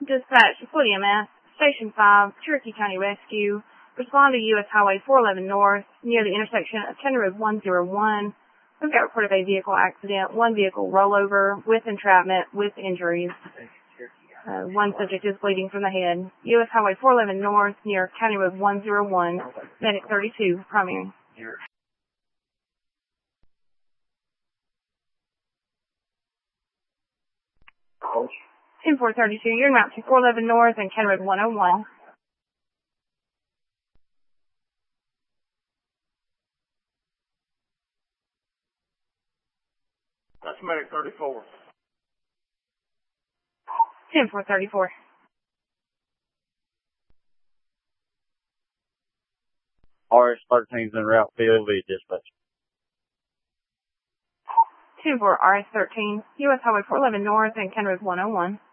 Dispatch to Footy MS, Station 5, Cherokee County Rescue. Respond to U.S. Highway 411 North, near the intersection of County Road 101. We've got report of a vehicle accident, one vehicle rollover with entrapment with injuries. One subject is bleeding from the head. U.S. Highway 411 North, near County Road 101, Medic 32, primary. 10-432, you're en route to 411 North and County Road 101. That's Medic 34. 10-434. RS-13's en route, POV dispatch. 10-4 RS-13, U.S. Highway 411 North and County Road 101.